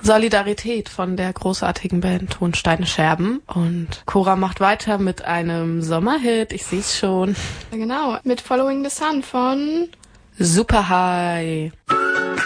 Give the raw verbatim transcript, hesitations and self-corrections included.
Solidarität von der großartigen Band Tonsteine Scherben. Und Cora macht weiter mit einem Sommerhit, ich seh's schon. Genau, mit Following the Sun von Superhigh.